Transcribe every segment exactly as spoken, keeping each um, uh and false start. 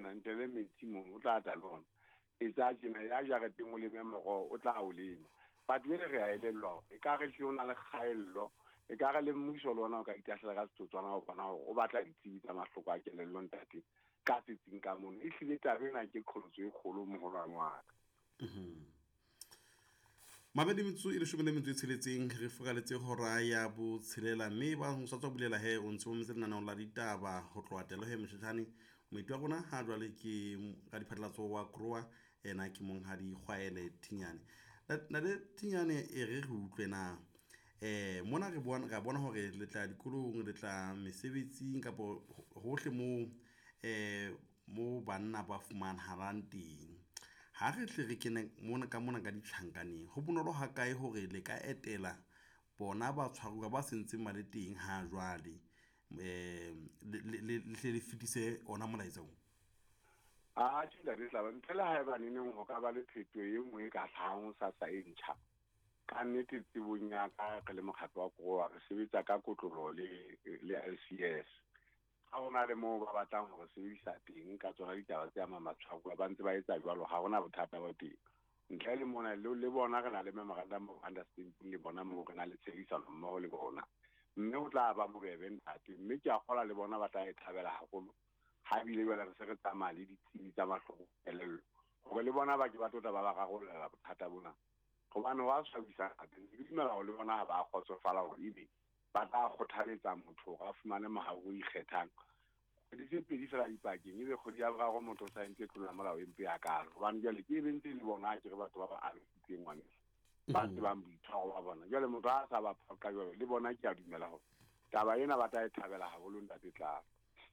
wena ntle le metsi mo o tla tla lona e tsa tjena ya jareteng o leme moro o tla o lema but le re a elellwa e ka re hle ona le khaello e ka re le mmuso lona o ka itahlela ka setsotswana go bona gore o batla ditsebi tsa mahloko a kelello ntate ka setsing ka mona e hlile tabena ke kgolotso e kgolo mo holwane wa ka mabedi metso e leshome le metso e tsheletseng re fokaletse hora ya bo tshelela mme ba ho sa tswa bulela he o ntse o ntse lenaneo la ditaba ho tloha telo he moshetshane moeti wa rona ha jwale ke ka diphatlalatso wa groa ena ke monghadi Kgwaele Thinyane na le Thinyane e re re utlwe na eh mona re bona ga bona hore le tla dikolong le tla mesebetsing kapo hohle mo eh mo banna ba fumana haranteng ha re tle re kene mona ka mona ka ditlhankaneng ho bonolo ha kae hore le ka etela bona ba tshwaruwa ba sentse maleteng ha jwale eh le le fitise ona molaetsa a tshila re tla ba ntlela ha ba neng ho ka ba le pheto e nngwe ka tlhang sa sa entšha ka nnete tsibonya ka ka le mokgatlo wa go re sebetsa ka kotlolo le le L C S ha ona le mo ba batlang go sebedisa teng ka tsona ditaba tsa mamatshwao ba ntse ba etsa jwalo ha hona bothata ba teng ntle le mona le le bona re na le memorandum of understanding le bona mo re na le tshebedisano mmoho le bona mme o tla ba bobebe ntate mme ke a gola le bona ba tla e thabela haholo ha bile ba re se re tsamaya le ditsebi tsa mahloko elello gore le bona ba ke ba tota ba ba gagolela bothata bona gobane wa swabisa ka teng ke dumela go le bona ba kgotsofala go ibe ba tla kgothaletsa motho ga fumane mahago ikgethang di se pedi fela dipakeng e be go di a ga go motho sa ntse tlola molao empe ya ka gobane jale ke bentse le bona ke re batho ba ba a tseng ngwane ba se ba mbitho ba bona jale motho a sa ba phoka jalo le bona ke a dumela go taba ena ba tla e thabela haholo ntate tla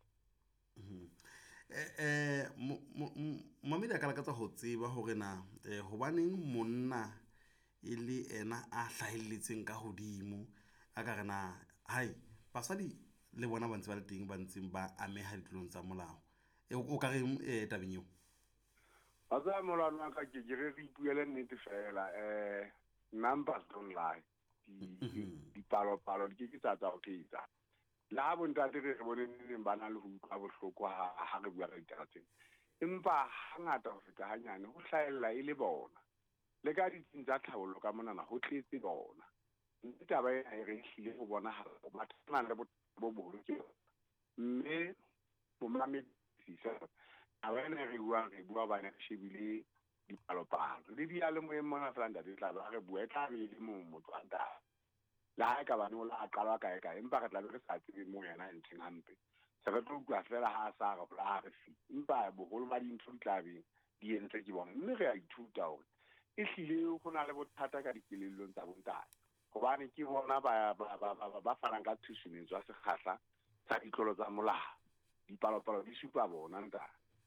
eh eh mamedi a ka lakatsa go tseba hore na ho baneng monna e le ena a hlahelletseng ka hodimo a ka rena hai basadi le bona ba ntse ba le teng ba ntseng ba ameha ditlolong tsa molao o ka re eh tabeng eo a tsa molao ka ke re re ipuele nnete fela eh numbers don't lie di palo palo di ke tsa tsa o tsa la bo ntate re bone neng bana le ho utlwa bohloko ha ha re bua ka ditaratseng empa hangata ho feta hanyane ho hlaella ile bona le ka ditsheng tsa tlhabollo ka mona na ho tletse bona ntaba ena e re hlile go bona ha ba tsana le bo boholo ke mme bo mamedisa a wena re bua re bua ba ne shebile dipalopalo le dia le moemo na fela ntate tla ba re bua e tla be le mo motho a nta la ha ka ba no la qala ka ka empa re tla be re sa tsebe mo yena ntsheng hampe se re tlo bua fela ha sa ga la re fi empa boholo ba dintho di tla be di entse ke bona mme re a ithuta hore e hlile go na le bothata ka dikelellong tsa bontate gobane ke bona ba ba ba ba fanang ka thusumetso ya sekgahla tsa ditlolo tsa molao dipalopalo di supa bona nta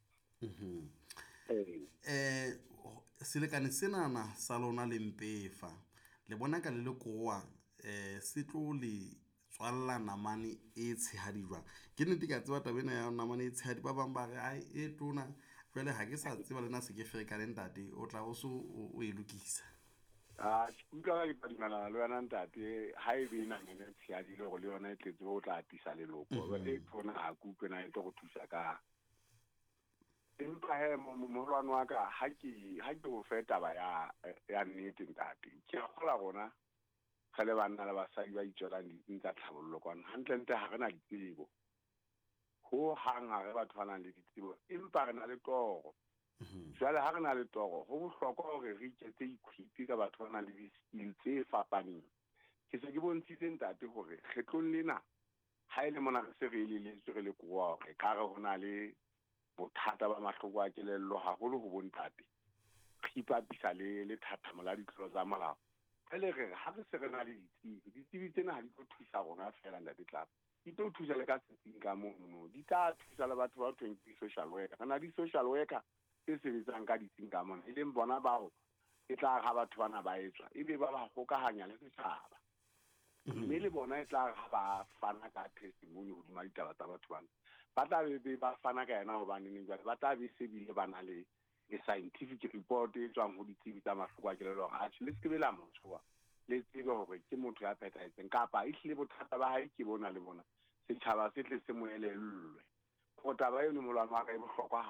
eh selekane senana sa lona le mpefa le bona ka le le koa eh se tlo le tswalla namane e tshehadi jwang ke nnete ka tseba tabena ya namane e tshehadi ba bang ba re ai e tona jwale ha ke sa tseba lena se ke ferekane ntate o tla o so o e lokisa ah utlwa ka dipadimana le yona ntate ha e be ena nne tshehadi le go le yona e tletse go tla atisa leloko ba e tsona a kutlwe na e tlo go thusa ka empa he molwana wa ka ha ke ha ke go feta ba ya ya nnete ntate ke a gola gona ga le bana le basadi ba itšolang di tsa tlhabollo kwana hantle ntle ha rena ditsebo ho hanga re batho bana le ditsebo empa re na le toro jwale ha re na le toro ho bohlokwa hore re iketse ikhwipi ka batho bana le di-skill tse fapaneng ke se ke bontshitse ntate hore kgetlong lena ha ele mona re se re ile le tswe re le koa re ka re hona le bothata ba mahloko a kelello haholo ho bontate khipapisa le le thatamo la ditlolo tsa molao ele re ha re se re na le ditsebi ditsebi tsena ha di tlo thusa rona fela nda ditla di tlo thusa le ka setsing ka mono di tla thusa le batho ba twenty social worker kana di social worker e sebetsang ka ditsing ka mona e leng bona bao e tla ga batho bana ba etswa e be ba ba hokahanya le setjhaba mme le bona e tla ga ba fana ka testimony ho dima ditaba tsa batho bana ba tla be ba fana ka yena hobane ne jwale ba tla be se bile bana le le scientific report e tswang ho ditsebi tsa mahloko a kelello a le se be la motho le tsebe hore ke motho ya phetaetseng kapa e hlile bothata ba hae ke bona le bona setjhaba se tle se mo elellwe go taba eno molwana wa ka e bohlokwa